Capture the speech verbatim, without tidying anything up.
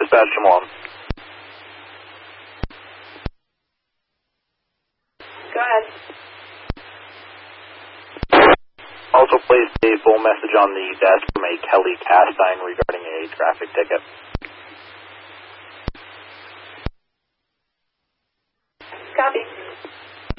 Dispatch to Malone. Go ahead. Also placed a full message on the desk from a Kelly Castine regarding a traffic ticket.